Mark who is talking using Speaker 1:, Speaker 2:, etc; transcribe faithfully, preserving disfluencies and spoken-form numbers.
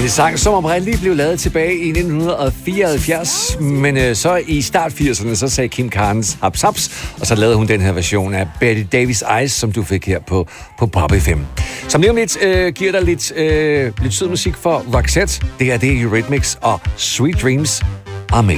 Speaker 1: sang, som oprindeligt blev lavet tilbage i nitten fireoghalvfjerds, men øh, så i start firserne, så sagde Kim Carnes haps haps, og så lavede hun den her version af Betty Davis Eyes, som du fik her på, på Pop F M. Som lige om lidt øh, giver dig lidt, øh, lidt sød musik for Roxette. Det er det Eurythmics og Sweet Dreams are made